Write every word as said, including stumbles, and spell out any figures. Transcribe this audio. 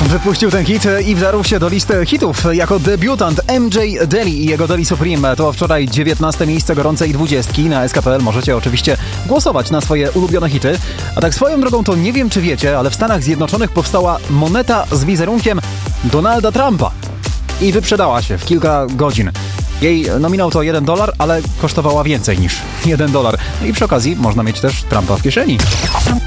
Wypuścił ten hit i wdarł się do listy hitów jako debiutant M J Deli i jego Deli Supreme. To wczoraj dziewiętnaste miejsce gorącej dwudziestki na S K P L. Możecie oczywiście głosować na swoje ulubione hity. A tak swoją drogą to nie wiem, czy wiecie, ale w Stanach Zjednoczonych powstała moneta z wizerunkiem Donalda Trumpa. I wyprzedała się w kilka godzin. Jej nominał to jeden dolar, ale kosztowała więcej niż jeden dolar. No i przy okazji można mieć też Trumpa w kieszeni.